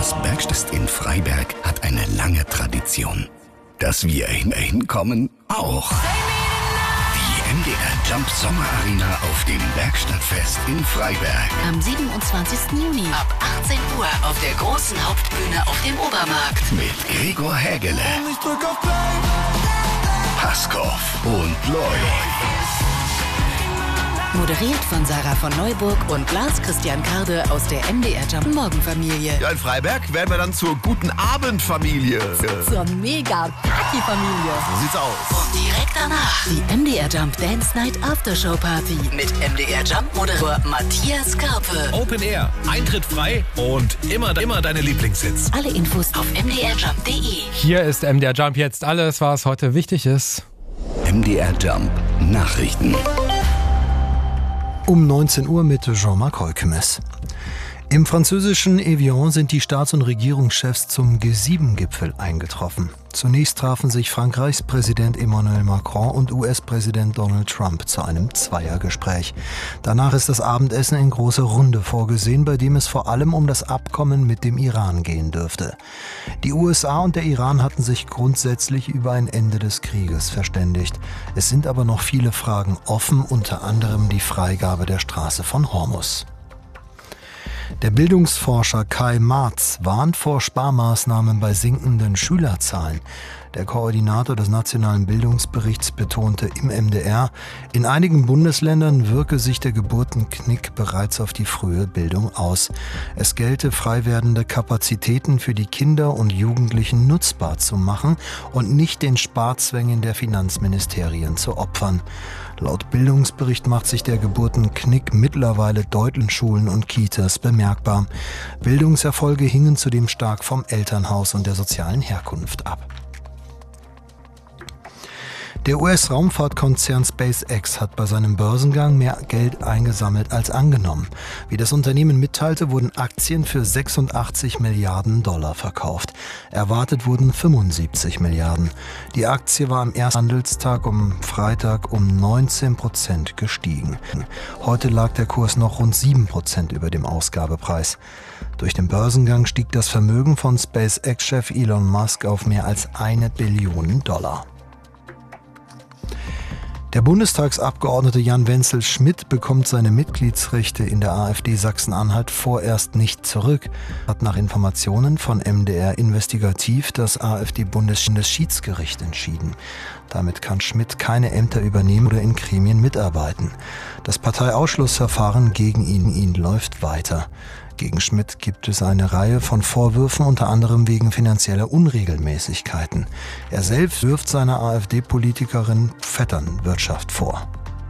Das Bergfest in Freiberg hat eine lange Tradition. Dass wir hinkommen, auch. Die MDR Jump Sommer Arena auf dem Bergstadtfest in Freiberg. Am 27. Juni ab 18 Uhr auf der großen Hauptbühne auf dem Obermarkt. Mit Gregor Hägele, Paskow und Loy. Moderiert von Sarah von Neuburg und Lars Christian Karde aus der MDR Jump Morgenfamilie. Ja, in Freiberg werden wir dann zur guten Abendfamilie. Zur Mega-Party-Familie. So sieht's aus. Und direkt danach die MDR Jump Dance Night Aftershow Party mit MDR Jump Moderator Matthias Karpe. Open Air, Eintritt frei und immer deine Lieblingshits. Alle Infos auf mdrjump.de. Hier ist MDR Jump jetzt alles, was heute wichtig ist. MDR Jump Nachrichten. Um 19 Uhr mit Jean-Marc Holkemes. Im französischen Evian sind die Staats- und Regierungschefs zum G7-Gipfel eingetroffen. Zunächst trafen sich Frankreichs Präsident Emmanuel Macron und US-Präsident Donald Trump zu einem Zweiergespräch. Danach ist das Abendessen in großer Runde vorgesehen, bei dem es vor allem um das Abkommen mit dem Iran gehen dürfte. Die USA und der Iran hatten sich grundsätzlich über ein Ende des Krieges verständigt. Es sind aber noch viele Fragen offen, unter anderem die Freigabe der Straße von Hormuz. Der Bildungsforscher Kai Marz warnt vor Sparmaßnahmen bei sinkenden Schülerzahlen. Der Koordinator des Nationalen Bildungsberichts betonte im MDR, in einigen Bundesländern wirke sich der Geburtenknick bereits auf die frühe Bildung aus. Es gelte, frei werdende Kapazitäten für die Kinder und Jugendlichen nutzbar zu machen und nicht den Sparzwängen der Finanzministerien zu opfern. Laut Bildungsbericht macht sich der Geburtenknick mittlerweile deutlich in Schulen und Kitas bemerkbar. Bildungserfolge hingen zudem stark vom Elternhaus und der sozialen Herkunft ab. Der US-Raumfahrtkonzern SpaceX hat bei seinem Börsengang mehr Geld eingesammelt als angenommen. Wie das Unternehmen mitteilte, wurden Aktien für 86 Milliarden Dollar verkauft. Erwartet wurden 75 Milliarden. Die Aktie war am ersten Handelstag am Freitag um 19% gestiegen. Heute lag der Kurs noch rund 7% über dem Ausgabepreis. Durch den Börsengang stieg das Vermögen von SpaceX-Chef Elon Musk auf mehr als 1 Billion Dollar. Der Bundestagsabgeordnete Jan Wenzel-Schmidt bekommt seine Mitgliedsrechte in der AfD Sachsen-Anhalt vorerst nicht zurück, hat nach Informationen von MDR Investigativ das AfD-Bundesschiedsgericht entschieden. Damit kann Schmidt keine Ämter übernehmen oder in Gremien mitarbeiten. Das Parteiausschlussverfahren gegen ihn läuft weiter. Gegen Schmidt gibt es eine Reihe von Vorwürfen, unter anderem wegen finanzieller Unregelmäßigkeiten. Er selbst wirft seiner AfD-Politikerin Vetternwirtschaft vor.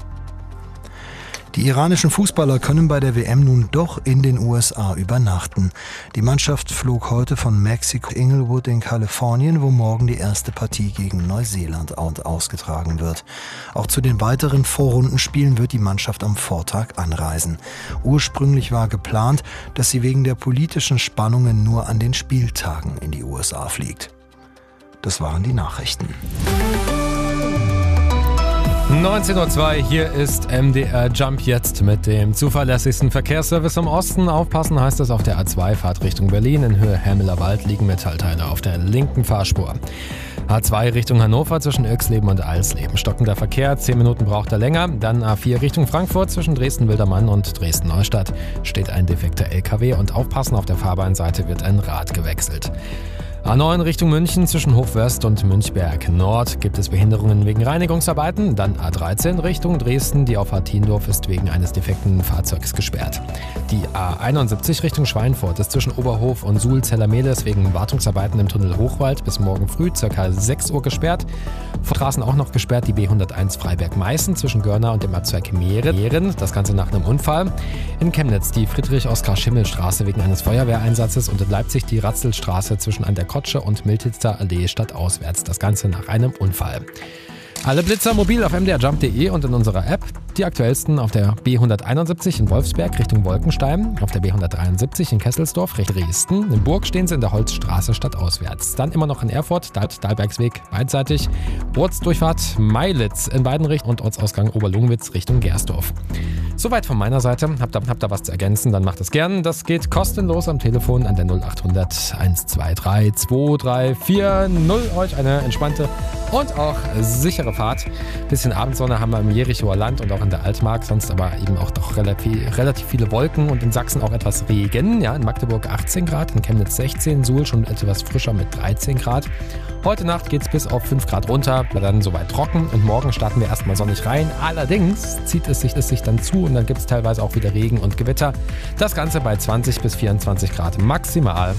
Die iranischen Fußballer können bei der WM nun doch in den USA übernachten. Die Mannschaft flog heute von Mexiko Inglewood in Kalifornien, wo morgen die erste Partie gegen Neuseeland ausgetragen wird. Auch zu den weiteren Vorrundenspielen wird die Mannschaft am Vortag anreisen. Ursprünglich war geplant, dass sie wegen der politischen Spannungen nur an den Spieltagen in die USA fliegt. Das waren die Nachrichten. 19:02 Uhr, hier ist MDR Jump jetzt mit dem zuverlässigsten Verkehrsservice im Osten. Aufpassen heißt es auf der A2 Fahrt Richtung Berlin. In Höhe Hermeler Wald liegen Metallteile auf der linken Fahrspur. A2 Richtung Hannover zwischen Irxleben und Alsleben. Stockender Verkehr, 10 Minuten braucht er länger. Dann A4 Richtung Frankfurt zwischen Dresden-Wildermann und Dresden-Neustadt steht ein defekter LKW und aufpassen, auf der Fahrbahnseite wird ein Rad gewechselt. A9 Richtung München zwischen Hofwest und Münchberg Nord gibt es Behinderungen wegen Reinigungsarbeiten. Dann A13 Richtung Dresden, die auf Hartindorf ist wegen eines defekten Fahrzeugs gesperrt. Die A71 Richtung Schweinfurt ist zwischen Oberhof und Suhl-Zellermehles wegen Wartungsarbeiten im Tunnel Hochwald bis morgen früh ca. 6 Uhr gesperrt. Vor Straßen auch noch gesperrt die B101 Freiberg-Meißen zwischen Görner und dem Abzweig Mehren. Das Ganze nach einem Unfall. In Chemnitz die Friedrich-Oskar-Schimmel-Straße wegen eines Feuerwehreinsatzes und in Leipzig die Ratzelstraße zwischen an der Kotsche und Miltitzer Allee stadtauswärts. Das Ganze nach einem Unfall. Alle Blitzer mobil auf mdrjump.de und in unserer App. die aktuellsten auf der B171 in Wolfsberg Richtung Wolkenstein, auf der B173 in Kesselsdorf Richtung Dresden. In Burg stehen sie in der Holzstraße stadtauswärts. Dann immer noch in Erfurt, Dahlbergsweg beidseitig, Ortsdurchfahrt Meilitz in beiden Richtungen und Ortsausgang Oberlungwitz Richtung Gersdorf. Soweit von meiner Seite. Habt ihr was zu ergänzen, dann macht es gern. Das geht kostenlos am Telefon an der 0800 123 2340. Euch eine entspannte und auch sichere Fahrt. Bisschen Abendsonne haben wir im Jerichoer Land und auch in der Altmark, sonst aber eben auch doch relativ viele Wolken und in Sachsen auch etwas Regen. Ja, in Magdeburg 18 Grad, in Chemnitz 16, Suhl schon etwas frischer mit 13 Grad. Heute Nacht geht es bis auf 5 Grad runter, bleibt dann soweit trocken und morgen starten wir erstmal sonnig rein. Allerdings zieht es sich dann zu und dann gibt es teilweise auch wieder Regen und Gewitter. Das Ganze bei 20 bis 24 Grad maximal.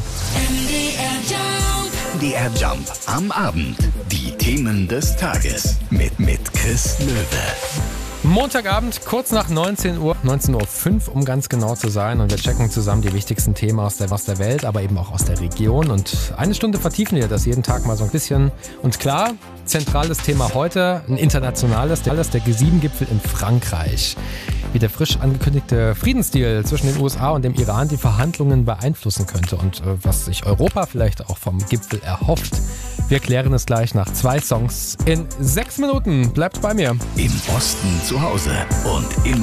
MDR Jump am Abend. Die Themen des Tages mit Chris Löwe. Montagabend, kurz nach 19 Uhr, 19.05 Uhr, um ganz genau zu sein. Und wir checken zusammen die wichtigsten Themen aus der Welt, aber eben auch aus der Region. Und eine Stunde vertiefen wir das jeden Tag mal so ein bisschen. Und klar, zentrales Thema heute, ein internationales, der G7-Gipfel in Frankreich. Wie der frisch angekündigte Friedensdeal zwischen den USA und dem Iran die Verhandlungen beeinflussen könnte und was sich Europa vielleicht auch vom Gipfel erhofft. Wir klären es gleich nach 2 Songs in 6 Minuten. Bleibt bei mir. Im Osten zu Hause und immer